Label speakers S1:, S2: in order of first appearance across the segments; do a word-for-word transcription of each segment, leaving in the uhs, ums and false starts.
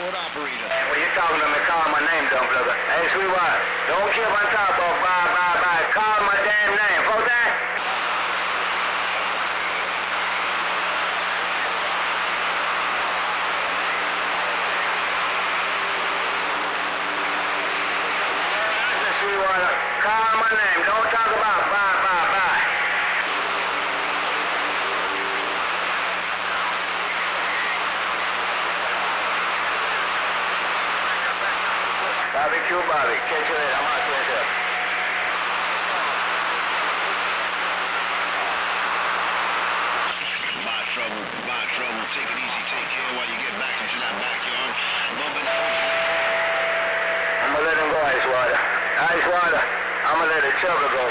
S1: switchboard operator.
S2: When you're talking to me, call my name, dumb brother. Hey, sweetheart, don't keep on top of bye, bye, bye. Call my damn name, for that? Sweetheart, call my name. Don't talk about bye, bye, bye. Barbecue Bobby, catch you later. I'm out there, sir.
S1: My trouble, my trouble. Take it easy, take care while you get back into that backyard. Bumping out.
S2: I'm gonna let him go, Ice Water. Ice Water, I'm gonna let the trouble go.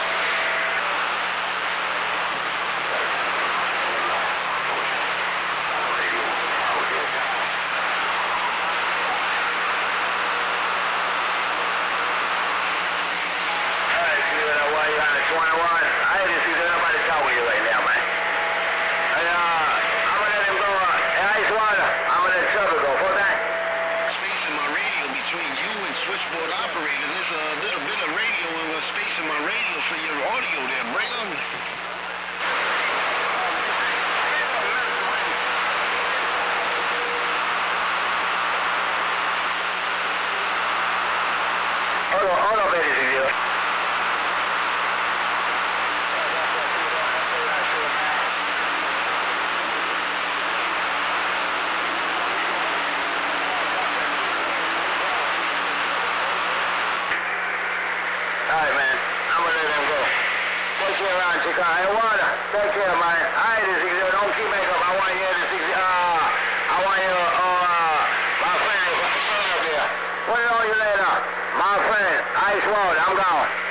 S2: twenty-one. I didn't see nobody talk with you right now, man. And, uh, I'm gonna let him go. Hey, Ice Water, I'm gonna let trouble go. For that?
S1: Space in my radio between you and switchboard operator. There's a little bit of radio and a space in my radio for your audio there, Braylon.
S2: Hold on, hold on, ladies and gentlemen. Alright, man. I'm gonna let him go. Take care around Chicago. Hey, Water, take care, man. Alright, this is good. Don't keep makeup. I want you to see, uh, I want you, uh, my friend, my friend up there. Put it on you later. My friend, Ice Water, I'm gone.